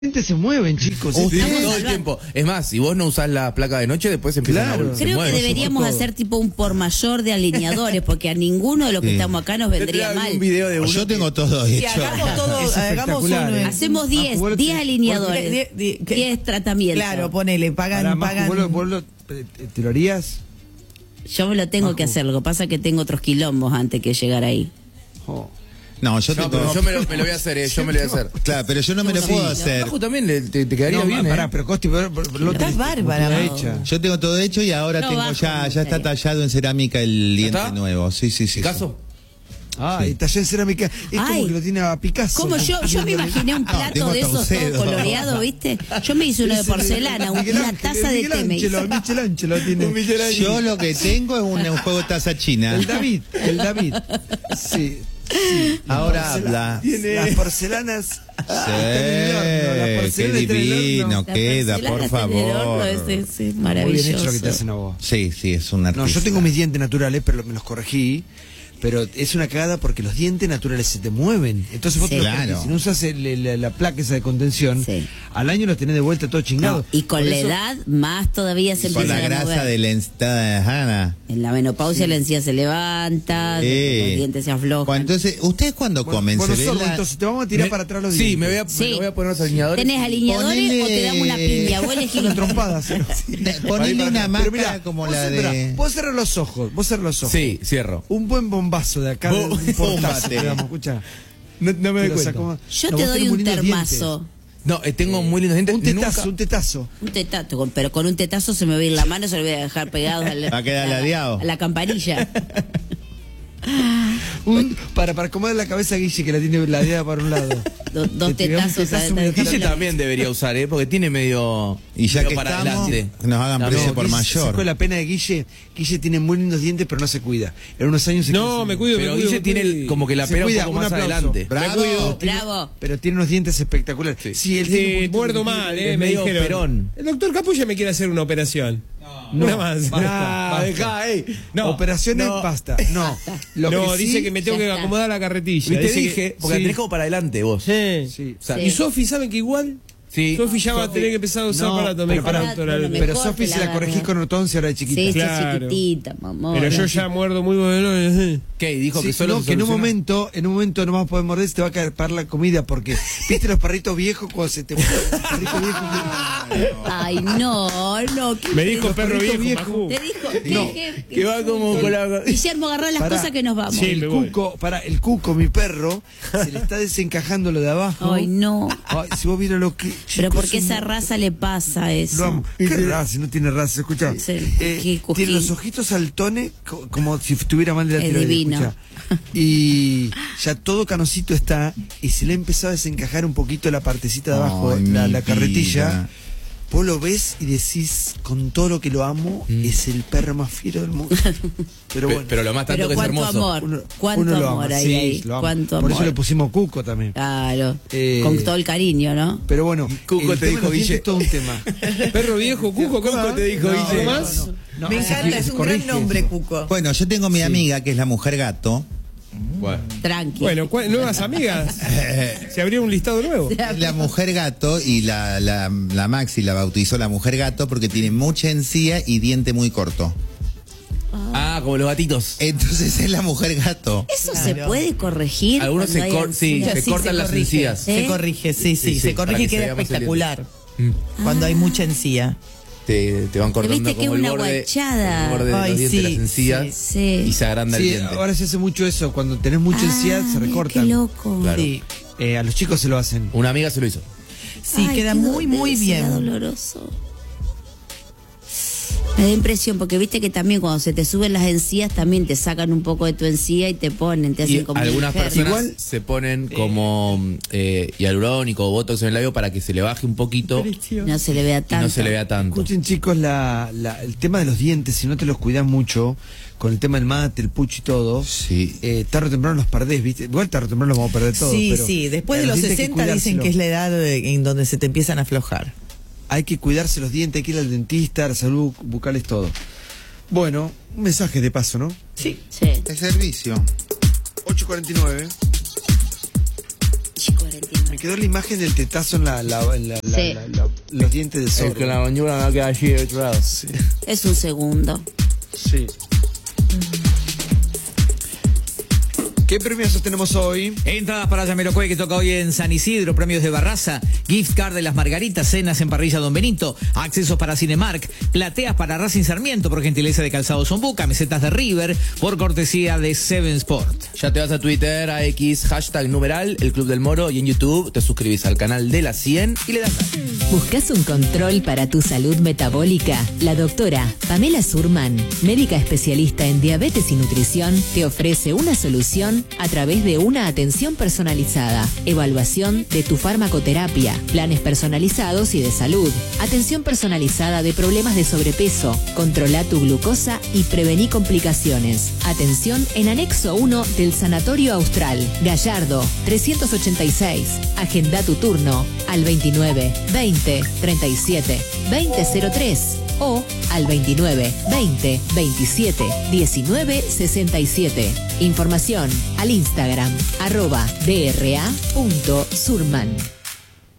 Se mueven, chicos. Ustedes todo el tiempo. Es más, si vos no usás la placa de noche, después empiezan a volver. Creo que deberíamos hacer tipo un por mayor de alineadores, porque a ninguno de los que estamos acá nos vendría mal. Un video de Yo tengo todo hecho. Hagamos todo, hagamos uno. Hacemos 10 alineadores, 10 tratamientos. Claro, ponele, pagan. ¿Vos te lo harías? Yo me lo tengo que hacer, lo que pasa es que tengo otros quilombos antes que llegar ahí. No, yo me lo voy a hacer, yo me lo voy a hacer. Claro, pero yo no me lo puedo hacer. Bajo también te quedaría bien. Pero Costi, estás bárbara. Yo tengo todo hecho y ahora tengo ya está tallado en cerámica el diente nuevo. Sí. ¿Picasso? Y tallado en cerámica. Es como que lo tiene a Picasso. Como yo me imaginé un plato de esos todo coloreado, ¿viste? Yo me hice uno de porcelana, una taza de té. Michelangelo tiene. Yo lo que tengo es un juego de taza china. El David. Sí. Ahora habla. Las porcelanas. Qué divino queda, por favor. Es maravilloso. Muy bien hecho lo que te hacen a vos. Sí, es un artista. No, yo tengo mis dientes naturales, pero me los corregí. Pero es una cagada porque los dientes naturales se te mueven. Entonces vos si no usas la placa esa de contención, al año los tenés de vuelta todo chingado. Y con la edad más todavía se empieza a mover. Con la grasa de la encía. En la menopausia la encía se levanta, los dientes se aflojan. Entonces, ¿ustedes cuándo comen? Entonces te vamos a tirar para atrás los dientes. Sí, me voy a poner los alineadores. ¿Tenés alineadores o te damos una piña? Vos elegís una trompada. Ponele una máscara como la de... Vos cerrás los ojos. Sí, cierro. Un buen bombazo de acá. Un portazo, digamos, escucha. No me doy cuenta. Yo te doy un termazo. No, tengo muy lindos dientes. Un tetazo. Un tetazo, pero con un tetazo se me va a ir la mano, se lo voy a dejar pegado va a quedar ladeado. A la campanilla. Para acomodar la cabeza a Guille, que la tiene ladeada para un lado. Dos tetazos. Guille también debería usar, porque tiene medio... Y ya que para estamos, adelante. Nos hagan precio por mayor. Sacó la pena de Guille. Guille tiene muy lindos dientes, pero no se cuida. En unos años se No, me cuido. Pero Guille tiene como que la pena un poco más adelante. Bravo. Pero tiene unos dientes espectaculares. Sí, muerdo mal, me dijeron. Perón. El doctor Capulla me quiere hacer una operación. Nada más. Basta. Operaciones, basta. No, dice que me tengo que acomodar la carretilla. Te dije, porque la tenés como para adelante vos. Sí. Y Sofi, ¿saben que igual? Sí. Sofi ya va a tener que empezar a usar aparato. Pero Sofi se la corregís con ortodoncia ahora de chiquita. Sí, claro. Chiquitita, mamá. Pero yo ya muerdo muy bueno. ¿Qué? Dijo que solo que en un momento no vas a poder morder, se te va a caer para la comida, porque viste los perritos viejos cuando se te Ay, no. Me dijo perro viejo. Te dijo que va como con la... Guillermo, agarrá las cosas que nos vamos. Sí, el Cuco, mi perro, se le está desencajando lo de abajo. Ay, no. Ay, si vos vieras lo que... Pero ¿por qué esa raza le pasa eso? Lo amo. ¿Qué raza? No tiene raza, escucha. Tiene los ojitos saltones como si estuviera mal de la tiroides. Divino. Escucha. Y ya todo canosito está, y se le ha empezado a desencajar un poquito la partecita de abajo, la carretilla. Vos lo ves y decís, con todo lo que lo amo, es el perro más fiero del mundo. Pero bueno. Pero lo más tanto que es hermoso. ¿Cuánto amor hay ahí? ¿Cuánto amor? Por eso le pusimos Cuco también. Claro, con todo el cariño, ¿no? Pero bueno, Cuco te dijo Guille. Es todo un tema. Perro viejo, Cuco, ¿cómo te dijo Guille? ¿Más? Me encanta, es un gran nombre, Cuco. Bueno, yo tengo mi amiga que es la mujer gato. Bueno. Tranqui. Bueno, nuevas amigas. Se abrió un listado nuevo. La mujer gato, y la Maxi la bautizó la mujer gato porque tiene mucha encía y diente muy corto. Como los gatitos. Entonces es la mujer gato. ¿Eso se puede corregir? Algunos se cortan las encías. Se corrige, se corrige y queda espectacular. Cuando hay mucha encía. Te van cortando. Viste que como una el borde guachada. de los dientes, las encías, y se agranda el diente. Ahora se hace mucho eso, cuando tenés mucha encía se recortan. Qué loco. Claro. Sí. A los chicos se lo hacen. Una amiga se lo hizo. Sí, queda muy bien. Doloroso. Me da impresión, porque viste que también cuando se te suben las encías también te sacan un poco de tu encía y te hacen como algunas mujer. personas se ponen como hialurónico o botox en el labio para que se le baje un poquito. No se le vea tanto. No se le vea tanto. Escuchen, chicos, el tema de los dientes, si no te los cuidas mucho, con el tema del mate, el pucho y todo, tarde o temprano los perdés, ¿viste? Igual tarde o temprano los vamos a perder todos. Sí, después de los 60 dicen que es la edad en donde se te empiezan a aflojar. Hay que cuidarse los dientes, hay que ir al dentista, a la salud bucal es todo. Bueno, un mensaje de paso, ¿no? Sí. El servicio. 8:49. Me quedó la imagen del tetazo en los dientes de zorro. Es que la mandíbula no queda allí de otro lado. Sí. Es un segundo. Sí. ¿Qué premios tenemos hoy? Entradas para Jamiroquai, que toca hoy en San Isidro, premios de Barraza, gift card de Las Margaritas, cenas en Parrilla Don Benito, accesos para Cinemark, plateas para Racing Sarmiento por gentileza de Calzado Zombú, camisetas de River por cortesía de Seven Sport. Ya te vas a Twitter, a X, #numeral, el Club del Moro, y en YouTube te suscribís al canal de la 100 y le das like. ¿Buscas un control para tu salud metabólica? La doctora Pamela Surman, médica especialista en diabetes y nutrición, te ofrece una solución a través de una atención personalizada, evaluación de tu farmacoterapia, planes personalizados y de salud, atención personalizada de problemas de sobrepeso, controla tu glucosa y prevení complicaciones. Atención en anexo 1 del Sanatorio Austral, Gallardo, 386. Agenda tu turno al 29 20 37 2003 o al 29 20 27 19 67. Información al Instagram @dra.surman.